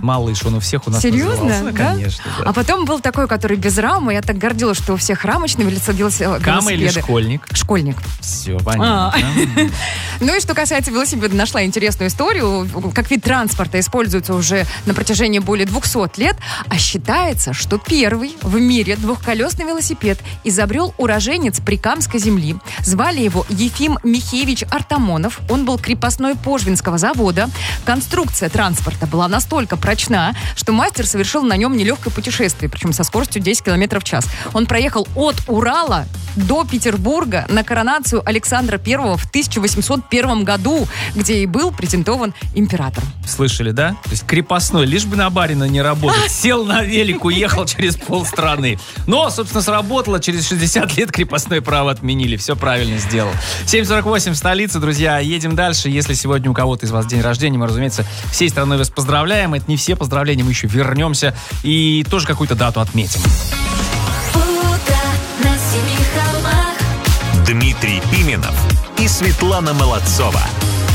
малыш, он у всех у нас Серьезно? назывался. Да? Конечно, да. А потом был такой, который без рамы. Я так гордилась, что у всех рамочные велосипеды. Кама или школьник? Школьник. Все, понятно. Ну и что касается велосипеда, нашла интересную историю. Как вид транспорта используется уже на протяжении более 200 лет, а считается, что первый в мире двухколесный велосипед изобрел уроженец Прикамской земли. Звали его Ефим Михеевич Артамонов. Он был крепостной Пожвинского завода. Конструкция транспорта была настолько прочна, что мастер совершил на нем нелегкое путешествие, причем со скоростью 10 км в час. Он проехал от Урала до Петербурга на коронацию Александра I в 1801 году, где и был презентован императором. Слышали, да? То есть крепостной, лишь бы на барина не работать. Сел на велик, уехал через полстраны. Но, собственно, сработало. Через 60 лет крепостное право отменили. Все правильно сделал. 7:48 в столице, друзья. Едем дальше. Если сегодня у кого-то из вас день рождения, мы, разумеется, всей страной вас поздравляем. Это не все поздравления, мы еще вернемся и тоже какую-то дату отметим. Дмитрий Пименов и Светлана Молодцова.